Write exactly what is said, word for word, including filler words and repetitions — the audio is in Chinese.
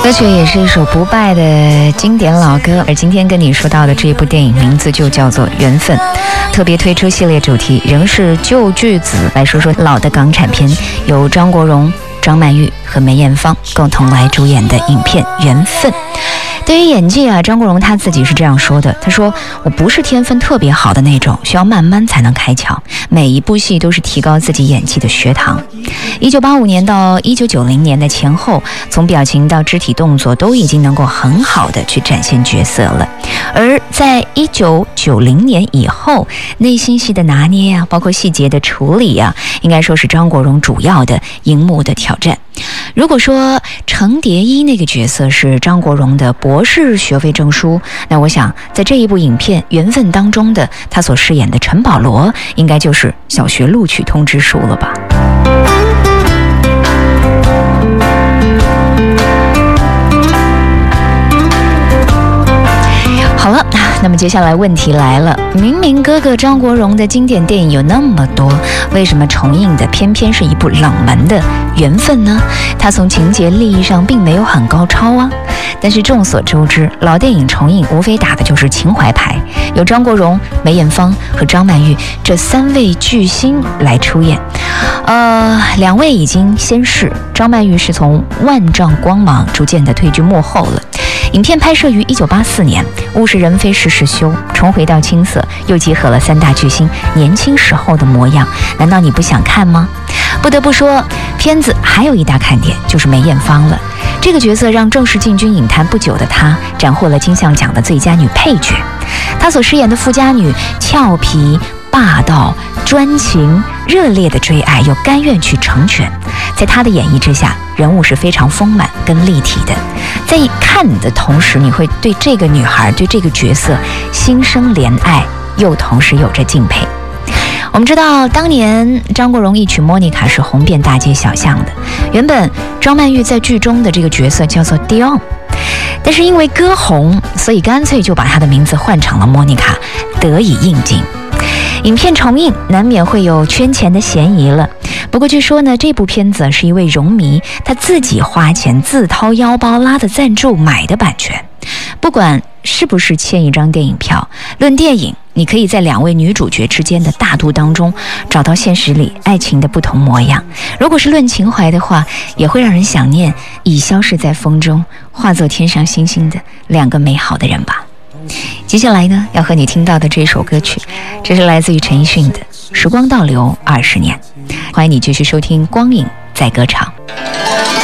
歌曲也是一首不败的经典老歌，而今天跟你说到的这一部电影名字就叫做《缘分》，特别推出系列主题仍是旧句子，来说说老的港产片，由张国荣、张曼玉和梅艳芳共同来主演的影片《缘分》。对于演技啊，张国荣他自己是这样说的，他说：我不是天分特别好的那种，需要慢慢才能开窍，每一部戏都是提高自己演技的学堂。一九八五年到一九九零年的前后，从表情到肢体动作都已经能够很好的去展现角色了。而在一九九零年以后，内心戏的拿捏啊，包括细节的处理啊，应该说是张国荣主要的荧幕的挑战。如果说程蝶衣那个角色是张国荣的博士学位证书，那我想在这一部影片《缘分》当中的他所饰演的陈保罗，应该就是小学录取通知书了吧。好了，那么接下来问题来了，明明哥哥张国荣的经典电影有那么多，为什么重映的偏偏是一部冷门的《缘分》呢？它从情节利益上并没有很高超啊。但是众所周知，老电影重映无非打的就是情怀牌，有张国荣、梅艳芳和张曼玉这三位巨星来出演。呃，两位已经仙逝，张曼玉是从万丈光芒逐渐的退居幕后了。影片拍摄于一九八四年，物是人非事事休，重回到青涩，又结合了三大巨星年轻时候的模样，难道你不想看吗？不得不说，片子还有一大看点就是梅艳芳了。这个角色让正式进军影坛不久的她斩获了金像奖的最佳女配角。她所饰演的富家女俏皮霸道、专情、热烈的追爱，又甘愿去成全，在她的演绎之下，人物是非常丰满跟立体的。在看的同时，你会对这个女孩、对这个角色心生怜爱，又同时有着敬佩。我们知道，当年张国荣一曲《莫妮卡》是红遍大街小巷的。原本张曼玉在剧中的这个角色叫做 Dion， 但是因为歌红，所以干脆就把她的名字换成了莫妮卡，得以应景。影片重映难免会有圈钱的嫌疑了，不过据说呢，这部片子是一位荣迷他自己花钱自掏腰包拉的赞助买的版权。不管是不是欠一张电影票，论电影，你可以在两位女主角之间的大度当中找到现实里爱情的不同模样。如果是论情怀的话，也会让人想念已消逝在风中，化作天上星星的两个美好的人吧。接下来呢，要和你听到的这首歌曲，这是来自于陈奕迅的《时光倒流二十年》。欢迎你继续收听光影在歌场。